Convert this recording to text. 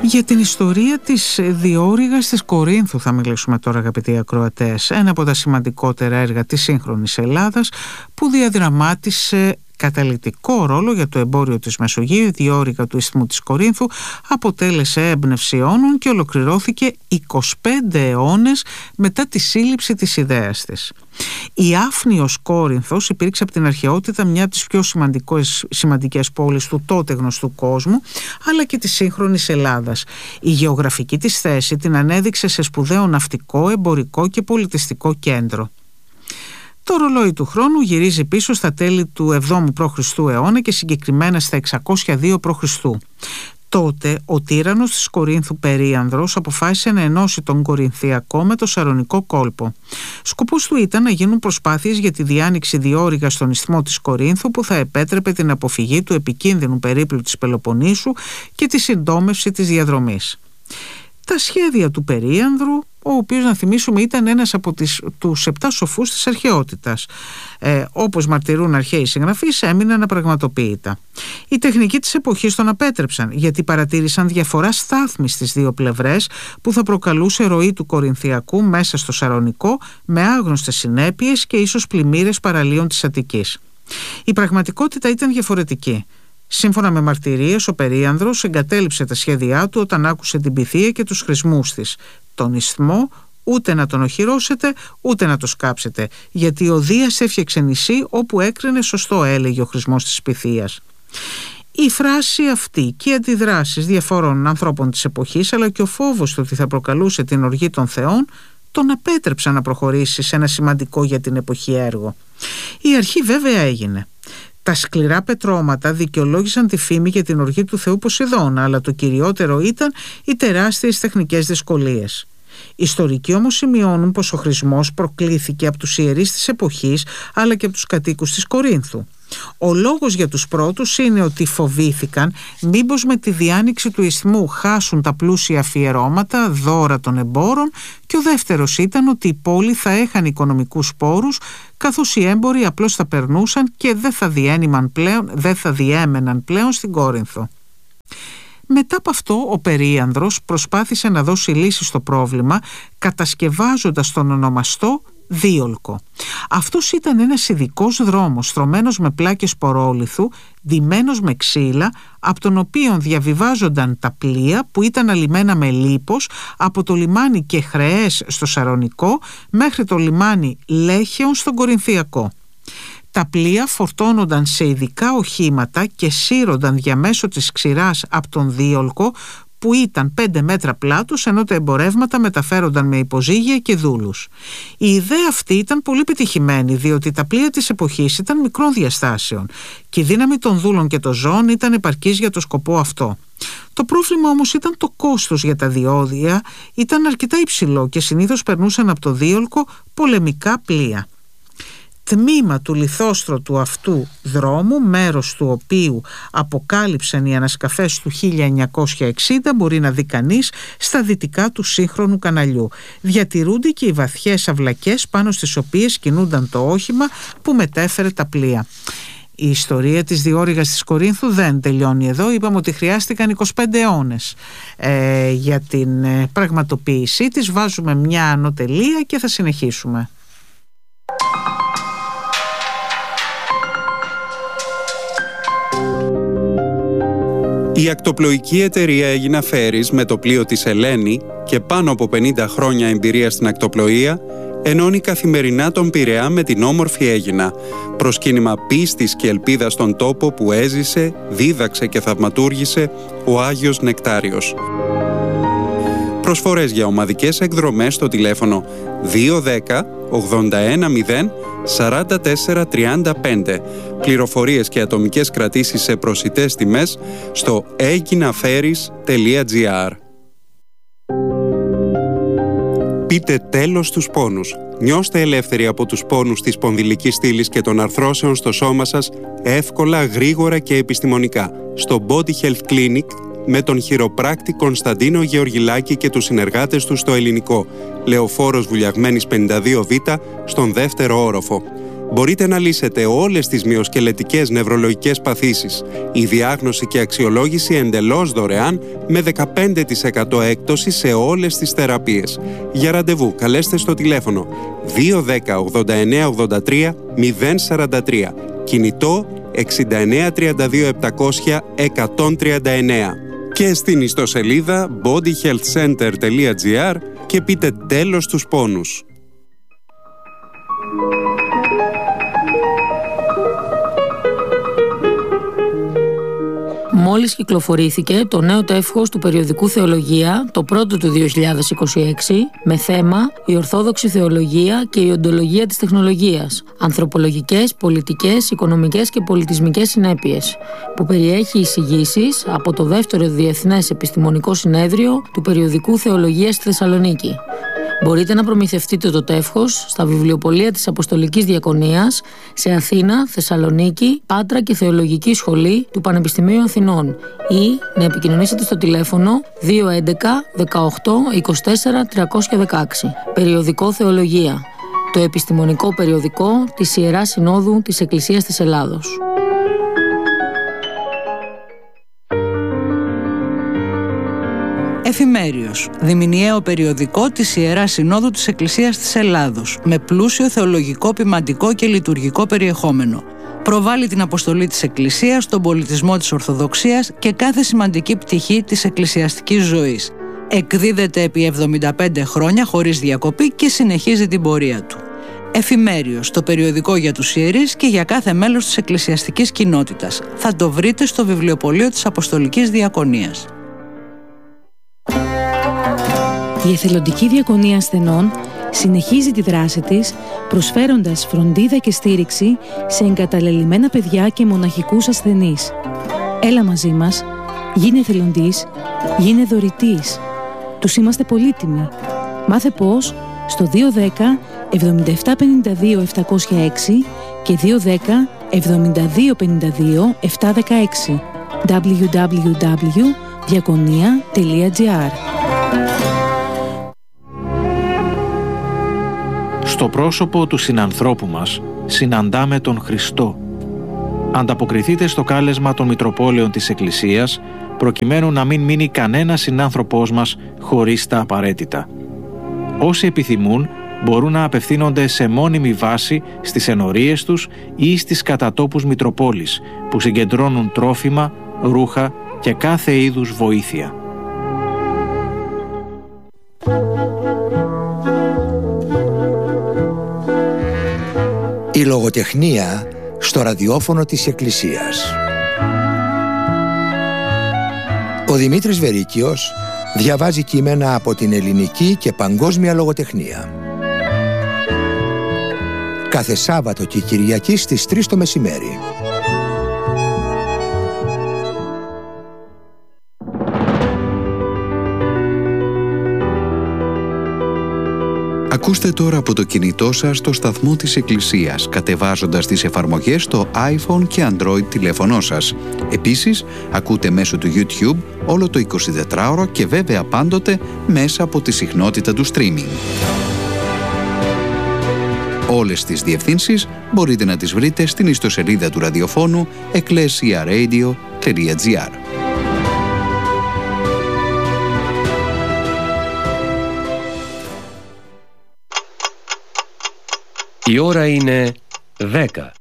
Για την ιστορία της διόρυγας της Κορίνθου θα μιλήσουμε τώρα, αγαπητοί ακροατές. Ένα από τα σημαντικότερα έργα της σύγχρονης Ελλάδας που διαδραμάτισε καταλυτικό ρόλο για το εμπόριο της Μεσογείου. Η διόρυγα του Ισθμού της Κορίνθου αποτέλεσε έμπνευση αιώνων και ολοκληρώθηκε 25 αιώνες μετά τη σύλληψη της ιδέας της. Η άφνιος Κόρινθος υπήρξε από την αρχαιότητα μια από τις πιο σημαντικές πόλεις του τότε γνωστού κόσμου, αλλά και της σύγχρονης Ελλάδας. Η γεωγραφική της θέση την ανέδειξε σε σπουδαίο ναυτικό, εμπορικό και πολιτιστικό κέντρο. Το ρολόι του χρόνου γυρίζει πίσω στα τέλη του 7ου π.Χ. αιώνα και συγκεκριμένα στα 602 π.Χ. Τότε ο τύραννος της Κορίνθου Περίανδρος αποφάσισε να ενώσει τον Κορινθιακό με το Σαρωνικό κόλπο. Σκοπός του ήταν να γίνουν προσπάθειες για τη διάνοιξη διόρυγας στον ισθμό της Κορίνθου που θα επέτρεπε την αποφυγή του επικίνδυνου περίπλου της Πελοποννήσου και τη συντόμευση της διαδρομής. Τα σχέδια του Περίανδρου, ο οποίος, να θυμίσουμε, ήταν ένας από τους 7 σοφούς της αρχαιότητας, όπως μαρτυρούν αρχαίοι συγγραφείς, έμειναν απραγματοποιητά. Οι τεχνικοί της εποχής τον απέτρεψαν, γιατί παρατήρησαν διαφορά στάθμης στις δύο πλευρές που θα προκαλούσε ροή του Κορινθιακού μέσα στο Σαρωνικό με άγνωστες συνέπειες και ίσως πλημμύρες παραλίων της Αττικής. Η πραγματικότητα ήταν διαφορετική. Σύμφωνα με μαρτυρίες, ο Περίανδρος εγκατέλειψε τα σχέδιά του όταν άκουσε την Πυθία και τους χρησμούς της. Τον ισθμό ούτε να τον οχυρώσετε ούτε να το σκάψετε, γιατί ο Δίας έφτιαξε νησί όπου έκρινε σωστό, έλεγε ο χρησμός της Πυθίας. Η φράση αυτή και οι αντιδράσεις διαφόρων ανθρώπων της εποχής, αλλά και ο φόβος του ότι θα προκαλούσε την οργή των θεών, τον απέτρεψαν να προχωρήσει σε ένα σημαντικό για την εποχή έργο. Η αρχή βέβαια έγινε. Τα σκληρά πετρώματα δικαιολόγησαν τη φήμη για την οργή του θεού Ποσειδώνα, αλλά το κυριότερο ήταν οι τεράστιες τεχνικές δυσκολίες. Ιστορικοί όμως σημειώνουν πως ο χρησμός προκλήθηκε από τους ιερείς της εποχής, αλλά και από τους κατοίκους της Κορίνθου. Ο λόγος για τους πρώτους είναι ότι φοβήθηκαν μήπως με τη διάνοιξη του ισθμού χάσουν τα πλούσια αφιερώματα, δώρα των εμπόρων, και ο δεύτερος ήταν ότι η πόλη θα έχανε οικονομικούς πόρους, καθώς οι έμποροι απλώς θα περνούσαν και δεν θα διέμεναν πλέον στην Κόρινθο. Μετά από αυτό ο Περίανδρος προσπάθησε να δώσει λύση στο πρόβλημα κατασκευάζοντας τον ονομαστό δίολκο. Αυτός ήταν ένας ειδικός δρόμος στρωμένος με πλάκες πορόλιθου, ντυμένος με ξύλα, από τον οποίο διαβιβάζονταν τα πλοία που ήταν αλιμένα με λίπος από το λιμάνι Κεχρεές στο Σαρωνικό μέχρι το λιμάνι Λέχεων στον Κορινθιακό. Τα πλοία φορτώνονταν σε ειδικά οχήματα και σύρονταν διαμέσω της ξηράς από τον δίολκο που ήταν 5 μέτρα πλάτος, ενώ τα εμπορεύματα μεταφέρονταν με υποζύγια και δούλους. Η ιδέα αυτή ήταν πολύ πετυχημένη, διότι τα πλοία της εποχής ήταν μικρών διαστάσεων και η δύναμη των δούλων και των ζώων ήταν επαρκής για το σκοπό αυτό. Το πρόβλημα όμως ήταν το κόστος για τα διόδια, ήταν αρκετά υψηλό και συνήθως περνούσαν από το δίολκο πολεμικά πλοία. Τμήμα του λιθόστρωτου αυτού δρόμου, μέρος του οποίου αποκάλυψαν οι ανασκαφές του 1960, μπορεί να δει κανείς στα δυτικά του σύγχρονου καναλιού. Διατηρούνται και οι βαθιές αυλακές πάνω στις οποίες κινούνταν το όχημα που μετέφερε τα πλοία. Η ιστορία της διόρυγας της Κορίνθου δεν τελειώνει εδώ. Είπαμε ότι χρειάστηκαν 25 αιώνες για την πραγματοποίησή της. Βάζουμε μια ανωτελεία και θα συνεχίσουμε. Η ακτοπλοϊκή εταιρεία Αίγινα Φέρις με το πλοίο της Ελένη και πάνω από 50 χρόνια εμπειρία στην ακτοπλοεία ενώνει καθημερινά τον Πειραιά με την όμορφη Αίγινα, προσκύνημα πίστης και ελπίδας στον τόπο που έζησε, δίδαξε και θαυματούργησε ο Άγιος Νεκτάριος. Προσφορές για ομαδικές εκδρομές στο τηλέφωνο 210 81 0 44 35. Πληροφορίες και ατομικές κρατήσεις σε προσιτές τιμές στο aeginaferis.gr. Πείτε τέλος στους πόνους. Νιώστε ελεύθεροι από τους πόνους της σπονδυλικής στήλης και των αρθρώσεων στο σώμα σας εύκολα, γρήγορα και επιστημονικά στο Body Health Clinic με τον χειροπράκτη Κωνσταντίνο Γεωργιλάκη και τους συνεργάτες του στο Ελληνικό, Λεωφόρος Βουλιαγμένης 52Β, στον δεύτερο όροφο. μπορείτε να λύσετε όλες τις μυοσκελετικές νευρολογικές παθήσεις. Η διάγνωση και αξιολόγηση εντελώς δωρεάν με 15% έκπτωση σε όλες τις θεραπείες. Για ραντεβού καλέστε στο τηλέφωνο 210 89 83 043. Κινητό 69 32 700 139. Και στην ιστοσελίδα bodyhealthcenter.gr και πείτε τέλος στους πόνους. Μόλις κυκλοφορήθηκε το νέο τεύχος του περιοδικού Θεολογία, το πρώτο του 2026, με θέμα «Η Ορθόδοξη Θεολογία και η Οντολογία της Τεχνολογίας. Ανθρωπολογικές, πολιτικές, οικονομικές και πολιτισμικές συνέπειες», που περιέχει εισηγήσεις από το δεύτερο Διεθνές Επιστημονικό Συνέδριο του περιοδικού Θεολογία στη Θεσσαλονίκη. Μπορείτε να προμηθευτείτε το τεύχος στα βιβλιοπωλεία της Αποστολικής Διακονίας σε Αθήνα, Θεσσαλονίκη, Πάτρα και Θεολογική Σχολή του Πανεπιστημίου Αθηνών ή να επικοινωνήσετε στο τηλέφωνο 211 18 24 316. Περιοδικό Θεολογία, το επιστημονικό περιοδικό της Ιεράς Συνόδου της Εκκλησίας της Ελλάδος. Εφημέριος, διμηνιαίο περιοδικό της Ιεράς Συνόδου της Εκκλησίας της Ελλάδος, με πλούσιο θεολογικό, ποιμαντικό και λειτουργικό περιεχόμενο. Προβάλλει την αποστολή της Εκκλησίας, τον πολιτισμό της Ορθοδοξίας και κάθε σημαντική πτυχή της εκκλησιαστικής ζωής. Εκδίδεται επί 75 χρόνια χωρίς διακοπή και συνεχίζει την πορεία του. Εφημέριος, το περιοδικό για τους ιερείς και για κάθε μέλος της εκκλησιαστικής κοινότητας. Θα το βρείτε στο βιβλιοπωλείο της Αποστολικής Διακονίας. Η Εθελοντική Διακονία Ασθενών συνεχίζει τη δράση της, προσφέροντας φροντίδα και στήριξη σε εγκαταλελειμμένα παιδιά και μοναχικούς ασθενείς. Έλα μαζί μας, γίνε εθελοντής, γίνε δωρητής. Τους είμαστε πολύτιμοι. Μάθε πώς στο 210 77 52 706 και 210 72 52 716 www.diakonia.gr. Στο πρόσωπο του συνανθρώπου μας συναντάμε τον Χριστό. Ανταποκριθείτε στο κάλεσμα των Μητροπόλεων της Εκκλησίας, προκειμένου να μην μείνει κανένας συνάνθρωπός μας χωρίς τα απαραίτητα. Όσοι επιθυμούν, μπορούν να απευθύνονται σε μόνιμη βάση στις ενορίες τους ή στις κατατόπους Μητροπόλης, που συγκεντρώνουν τρόφιμα, ρούχα και κάθε είδους βοήθεια. Η λογοτεχνία στο ραδιόφωνο της Εκκλησίας. Ο Δημήτρης Βερίκιος διαβάζει κείμενα από την ελληνική και παγκόσμια λογοτεχνία. Κάθε Σάββατο και Κυριακή στις 3 το μεσημέρι. Ακούστε τώρα από το κινητό σας το σταθμό της Εκκλησίας, κατεβάζοντας τις εφαρμογές στο iPhone και Android τηλέφωνό σας. Επίσης, ακούτε μέσω του YouTube όλο το 24ωρο και βέβαια πάντοτε μέσα από τη συχνότητα του streaming. Όλες τις διευθύνσεις μπορείτε να τις βρείτε στην ιστοσελίδα του ραδιοφώνου ecclesiaradio.gr. Η ώρα είναι 10.